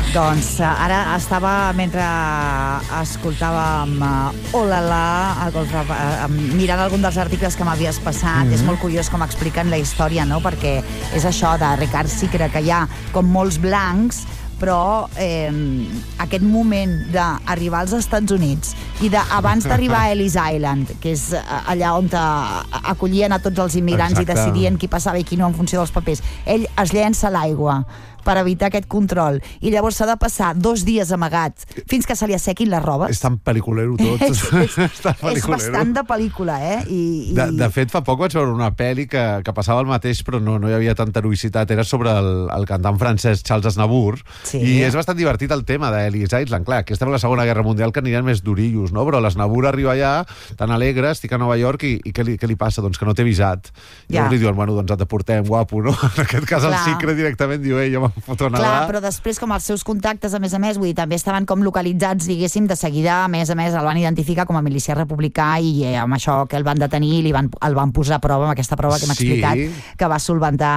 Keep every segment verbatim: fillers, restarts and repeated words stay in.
Doncs uh, ara estava, mentre escoltàvem uh, Oh La La, uh, uh, mirant algun dels articles que m'havies passat. Mm-hmm. És molt curiós com expliquen la història, no? Perquè és això de Ricard Sicre, que hi ha com molts blancs, però eh, aquest moment d'arribar als Estats Units i d'abans d'arribar a Ellis Island, que és allà on acollien a tots els immigrants. Exacte. I decidien qui passava i qui no en funció dels papers, ell es llença a l'aigua per evitar aquest control, i llavors s'ha de passar dos dies amagat fins que se li assequin les robes. És tan pel·liculero tot. és, és, és bastant de pel·lícula, eh? I, i... De, de fet, fa poc vaig veure una pel·li que, que passava el mateix, però no, no hi havia tanta heroïcitat. Era sobre el, el cantant francès Charles Aznavour, sí. I és bastant divertit el tema d'Ellis Island. Clar, aquesta era la Segona Guerra Mundial, que anirien més durillos, no? Però l'Aznavour arriba allà tan alegre, estic a Nova York, i, i què, li, què li passa? Doncs que no té visat. I ja. Llavors li diuen, bueno, doncs et deportem, guapo, no? En aquest cas Clar. El Sicre directament diu, ei, jo me'n foto anar. Clar, però després, com els seus contactes, a més a més, vull dir, també estaven com localitzats, diguéssim, de seguida, a més a més, el van identificar com a milicià republicà, i eh, amb això que el van detenir, li van, el van posar a prova, amb aquesta prova que hem sí. explicat, que va solventar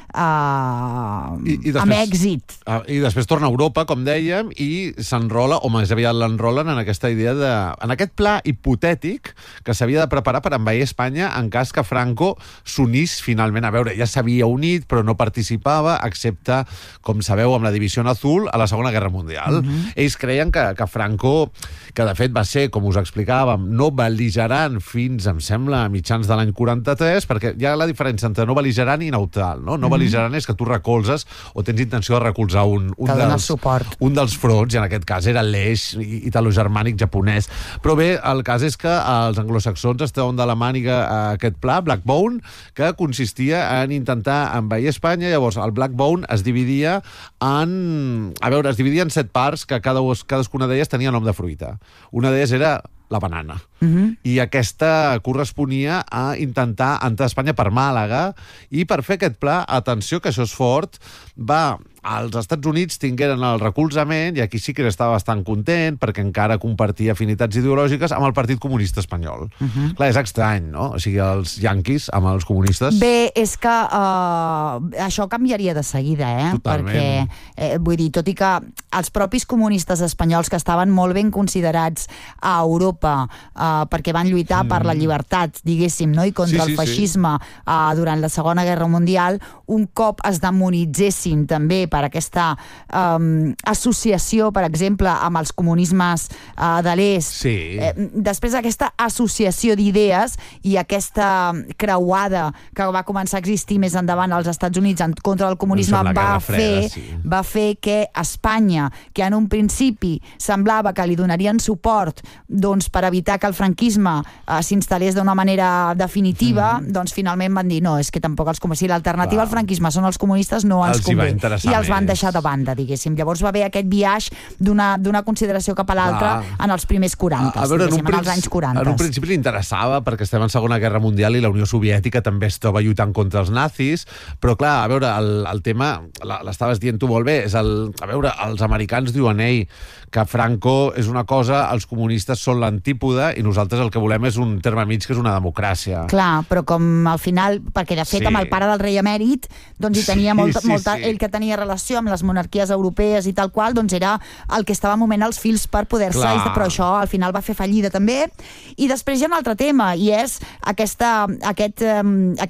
uh, I, i després, amb èxit. Uh, I després torna a Europa, com dèiem, i s'enrola, o més aviat l'enrolen en aquesta idea de... en aquest pla hipotètic que s'havia de preparar per envair Espanya en cas que Franco s'unís finalment. A veure, ja s'havia unit, però no participava, excepte, com sabeu, amb la Divisió Azul a la Segona Guerra Mundial. Uh-huh. Ells creien que, que Franco, que de fet va ser, com us explicàvem, no bel·ligerant fins, em sembla, a mitjans de l'any quaranta-tres, perquè hi ha la diferència entre no bel·ligerant i neutral, no? No uh-huh. bel·ligerant és que tu recolzes o tens intenció de recolzar un, un, dels, un dels fronts, i en aquest cas era l'eix italo-germànic japonès. Però bé, el cas és que els anglosaxons es treuen de la màniga aquest pla, Blackbone, que consistia en intentar envair Espanya. Llavors, el Blackbone es dividia en... A veure, es dividia en set parts, que cada, cadascuna d'elles tenia nom de fruita. Una d'elles era la banana. Uh-huh. I aquesta corresponia a intentar entrar a Espanya per Màlaga, i per fer aquest pla, atenció, que això és fort, va... als Estats Units tingueren el recolzament, i aquí sí que estava bastant content, perquè encara compartia afinitats ideològiques amb el Partit Comunista Espanyol. Uh-huh. Clar, és estrany, no? O sigui, els yanquis amb els comunistes... Bé, és que uh, això canviaria de seguida, eh? Totalment. Perquè, eh, vull dir, tot i que els propis comunistes espanyols, que estaven molt ben considerats a Europa, uh, perquè van lluitar mm. per la llibertat, diguéssim, no? I contra sí, sí, el feixisme sí. uh, durant la Segona Guerra Mundial, un cop es demonitzessin també per aquesta um, associació, per exemple, amb els comunismes uh, de l'est. Sí. Eh, després d'aquesta associació d'idees i aquesta creuada que va començar a existir més endavant als Estats Units en contra del comunisme, va fer, freda, sí. va fer que Espanya, que en un principi semblava que li donarien suport doncs, per evitar que el franquisme uh, s'instal·lés d'una manera definitiva, mm. doncs finalment van dir no, és que tampoc els comunistes, si l'alternativa al franquisme són els comunistes, no ens convé. I els van deixar de banda, diguéssim. Llavors va haver aquest viatge d'una, d'una consideració cap a l'altra en els primers quaranta, a, a veure, en, en els anys quaranta. En un principi li interessava, perquè estem en Segona Guerra Mundial i la Unió Soviètica també es troba lluitant contra els nazis, però clar, a veure, el, el tema, l'estaves dient tu molt bé, és el, a veure, els americans diuen, ei, que Franco és una cosa, els comunistes són l'antípoda, i nosaltres el que volem és un terme mig, que és una democràcia. Clar, però com al final, perquè de fet sí. amb el pare del rei emèrit, doncs hi tenia molta, sí, sí, molta sí. ell que tenia relació amb les monarquies europees i tal qual, doncs era el que estava movent els fils per poder-se, però això al final va fer fallida també. I després hi ha un altre tema, i és aquesta, aquest, um, aquest